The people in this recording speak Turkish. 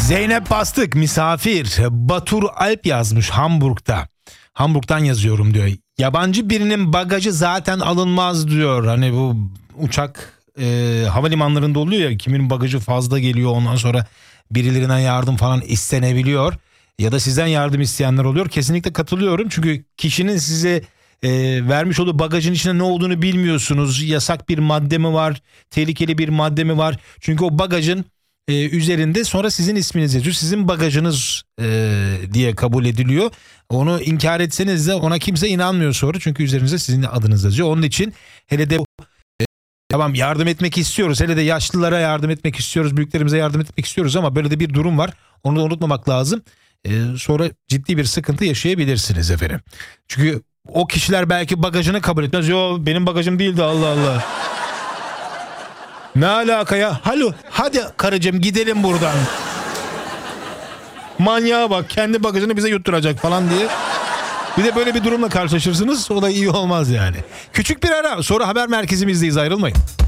Zeynep Bastık misafir. Batur Alp yazmış Hamburg'da. Hamburg'dan yazıyorum diyor. Yabancı birinin bagajı zaten alınmaz diyor. Hani bu uçak havalimanlarında oluyor ya, kimin bagajı fazla geliyor, ondan sonra birilerinden yardım falan istenebiliyor. Ya da sizden yardım isteyenler oluyor. Kesinlikle katılıyorum. Çünkü kişinin size vermiş olduğu bagajın içinde ne olduğunu bilmiyorsunuz. Yasak bir madde mi var? Tehlikeli bir madde mi var? Çünkü o bagajın üzerinde sonra sizin isminiz yazıyor. Sizin bagajınız diye kabul ediliyor. Onu inkar etseniz de ona kimse inanmıyor sonra. Çünkü üzerinize sizin adınız yazıyor. Onun için hele de tamam, yardım etmek istiyoruz. Hele de yaşlılara yardım etmek istiyoruz. Büyüklerimize yardım etmek istiyoruz ama böyle de bir durum var. Onu da unutmamak lazım. Sonra ciddi bir sıkıntı yaşayabilirsiniz efendim. Çünkü o kişiler belki bagajını kabul etmez. Yo, benim bagajım değildi, Allah Allah. Ne alaka ya? Halo, hadi karıcığım gidelim buradan. Manyağa bak, kendi bagajını bize yutturacak falan diye. Bir de böyle bir durumla karşılaşırsınız. O da iyi olmaz yani. Küçük bir ara, sonra haber merkezimizdeyiz, ayrılmayın.